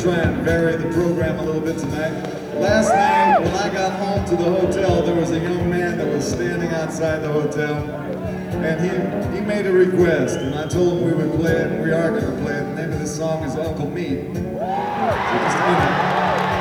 try and vary the program a little bit tonight. Last night, when I got home to the hotel, there was a young man that was standing outside the hotel, and he made a request, and I told him we would play it, and we are going to play it. The name of the song is Uncle Meat. So just,